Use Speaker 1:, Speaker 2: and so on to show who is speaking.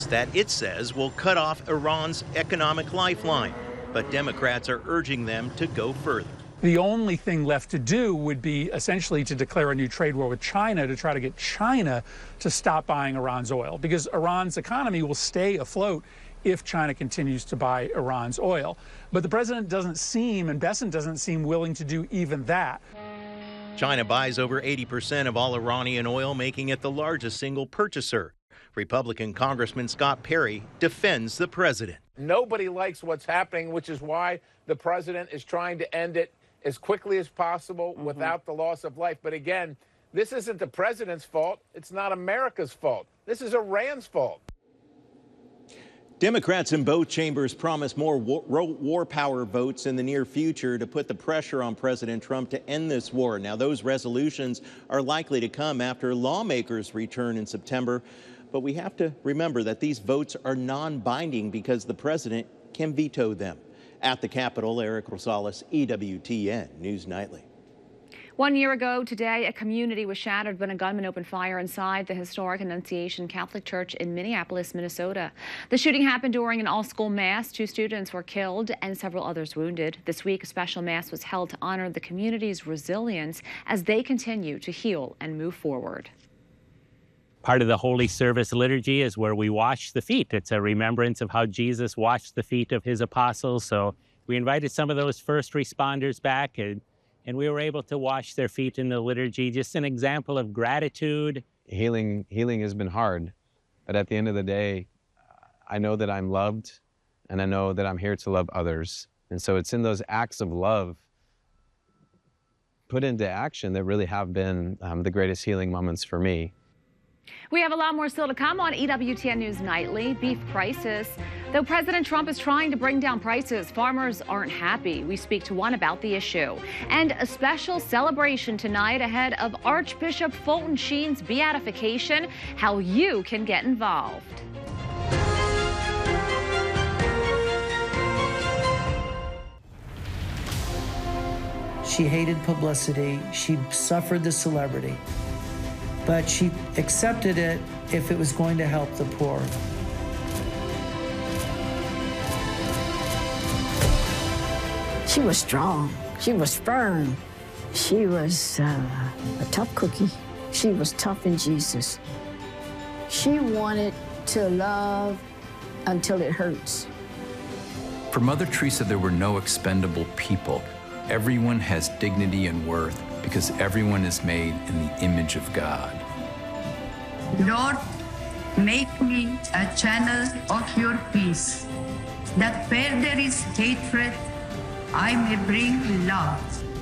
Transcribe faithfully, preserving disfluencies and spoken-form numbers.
Speaker 1: that it says will cut off Iran's economic lifeline, but Democrats are urging them to go further.
Speaker 2: The only thing left to do would be essentially to declare a new trade war with China to try to get China to stop buying Iran's oil, because Iran's economy will stay afloat if China continues to buy Iran's oil. But the president doesn't seem, and Bessent doesn't seem willing to do even that.
Speaker 1: China buys over eighty percent of all Iranian oil, making it the largest single purchaser. Republican Congressman Scott Perry defends the president.
Speaker 3: Nobody likes what's happening, which is why the president is trying to end it as quickly as possible mm-hmm. without the loss of life. But again, this isn't the president's fault. It's not America's fault. This is Iran's fault.
Speaker 1: Democrats in both chambers promise more war, war power votes in the near future to put the pressure on President Trump to end this war. Now, those resolutions are likely to come after lawmakers return in September. But we have to remember that these votes are non-binding because the president can veto them. At the Capitol, Eric Rosales, E W T N News Nightly.
Speaker 4: One year ago today, a community was shattered when a gunman opened fire inside the historic Annunciation Catholic Church in Minneapolis, Minnesota. The shooting happened during an all-school mass. Two students were killed and several others wounded. This week, a special mass was held to honor the community's resilience as they continue to heal and move forward.
Speaker 5: Part of the Holy Service liturgy is where we wash the feet. It's a remembrance of how Jesus washed the feet of his apostles. So we invited some of those first responders back, and, and we were able to wash their feet in the liturgy. Just an example of gratitude.
Speaker 6: Healing, healing has been hard, but at the end of the day, I know that I'm loved, and I know that I'm here to love others. And so it's in those acts of love put into action that really have been um, the greatest healing moments for me.
Speaker 4: We have a lot more still to come on E W T N News Nightly. Beef prices. Though President Trump is trying to bring down prices, farmers aren't happy. We speak to one about the issue. And a special celebration tonight ahead of Archbishop Fulton Sheen's beatification, how you can get involved.
Speaker 7: She hated publicity. She suffered the celebrity. But she accepted it if it was going to help the poor.
Speaker 8: She was strong. She was firm. She was uh, a tough cookie. She was tough in Jesus. She wanted to love until it hurts.
Speaker 9: For Mother Teresa, there were no expendable people. Everyone has dignity and worth, because everyone is made in the image of God.
Speaker 10: Lord, make me a channel of your peace, that where there is hatred, I may bring love.